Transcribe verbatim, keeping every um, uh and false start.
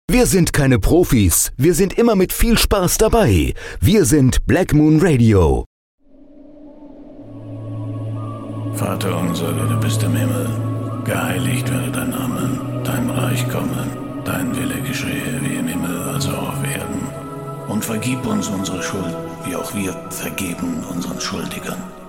Wir sind keine Profis, wir sind immer mit viel Spaß dabei. Wir sind Black Moon Radio. Vater unser, der du bist im Himmel, geheiligt werde dein Name, dein Reich komme, dein Wille geschehe wie im Himmel, also auch auf Erden. Und vergib uns unsere Schuld, wie auch wir vergeben unseren Schuldigern.